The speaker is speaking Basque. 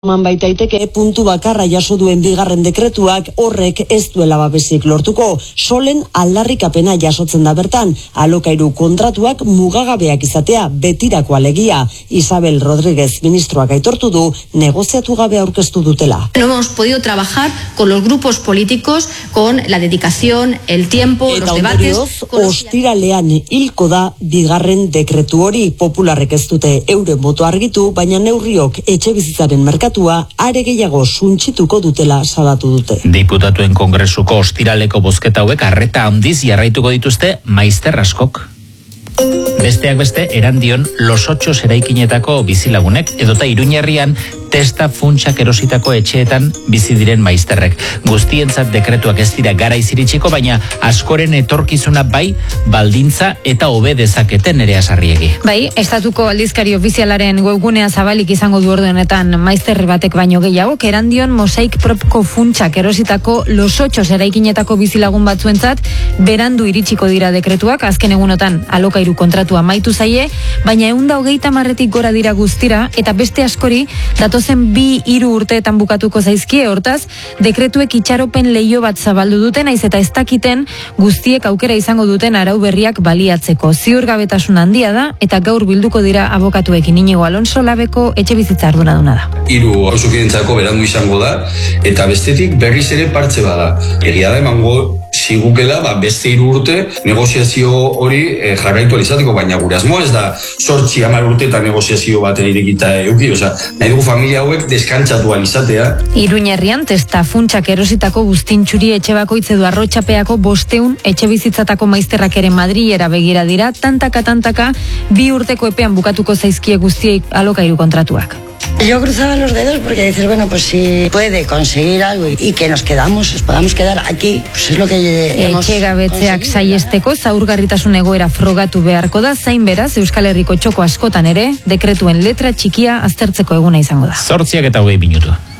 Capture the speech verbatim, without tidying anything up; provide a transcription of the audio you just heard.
Man baitaiteke puntu bakarra jaso duen bigarren dekretuak horrek ez duela babesik lortuko. Solen aldarrikapena jasotzen da bertan, alokairu kontratuak mugagabeak izatea betirako alegia. Isabel Rodríguez ministroak aitortu du negoziatu gabe aurkeztu dutela. No hemos podido trabajar con los grupos políticos, con la dedicación, el tiempo, Eta los debates. Ondorioz, ostiralean hilko da bigarren dekretu hori. Popularrek ez dute euren boto argitu, baina neurriok etxe bizitzaren merkatu are gehiago suntsituko dutela salatu dute. Diputatuen kongresuko ostiraleko bozketa hauek arreta handiz jarraituko dituzte maizter askok. Besteak beste, Erandion Los Otxos eraikinetako bizilagunek edota Iruñerrian testa funtsak erositako etxeetan bizi diren maizterrek. Guztientzat dekretuak ez dira garaiz iritsiko, baina askoren etorkizuna bai baldintza eta hobe dezaketen Nerea Sarriegi. Bai, estatuko aldizkari ofizialaren webgunea zabalik izango du ordenetan maizter batek baino gehiago, Erandion mosaik propko funtsak erositako Los Otxos eraikinetako bizilagun batzuentzat berandu iritsiko dira dekretuak, azken egunotan alokairu kontratua amaitu zaie, baina ehun eta hogeita hamarretik gora dira guztira, eta beste askori datozen bi hiru urteetan bukatuko zaizkie, hortaz, dekretuek itxaropen leio bat zabaldu duten, naiz eta ez dakiten guztiek aukera izango duten arau berriak baliatzeko. Ziurgabetasun handia da, eta gaur bilduko dira abokatuekin. Inigo Alonso Labeko etxe bizitza arduraduna da. Hiru auzokidentzako berandu izango da, eta bestetik berriz ere partze bada. Egia da emango zigukela, ba, beste hiru urte negoziazio hori e, jarraitu alizateko, baina gure asmoa ez da zortzi hamar urte eta negoziazio bat irekita euki, oza, nahi dugu familia hauek deskantzatu alizatea. Iruñerrian testa funtsak erositako guztintxuri etxe bakoitze du Arrotxapeako bosteun etxe bizitzatako maizterrak ere Madrilera begira dira, tantaka tantaka bi urteko epean bukatuko zaizkie guztiei alokairu kontratuak. Yo cruzaba los dedos porque dices, bueno, pues si puede conseguir algo y que nos quedamos, nos podamos quedar aquí, pues es lo que hemos Etxegabetzeak saiesteko zaurgarritasun egoera frogatu beharko da, zain beraz Euskal Herriko txoko askotan ere dekretuen letra txikia aztertzeko eguna izango da. Zortziak eta hogei minutu.